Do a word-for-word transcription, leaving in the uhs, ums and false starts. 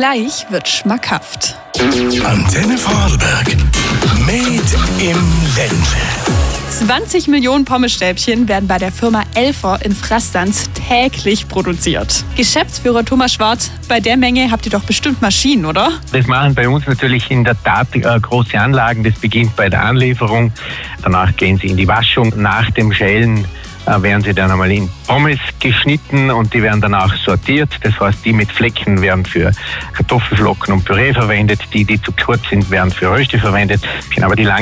Gleich wird schmackhaft. Antenne Vorarlberg. Made im Ländle. zwanzig Millionen Pommesstäbchen werden bei der Firma Elfer in Frastanz täglich produziert. Geschäftsführer Thomas Schwarz, bei der Menge habt ihr doch bestimmt Maschinen, oder? Das machen bei uns natürlich in der Tat äh, große Anlagen. Das beginnt bei der Anlieferung. Danach gehen sie in die Waschung. Nach dem Schälen äh, werden sie dann einmal in Pommes geschnitten und die werden danach sortiert. Das heißt, die mit Flecken werden für Kartoffelflocken und Püree verwendet. Die, die zu kurz sind, werden für Rösti verwendet. Aber die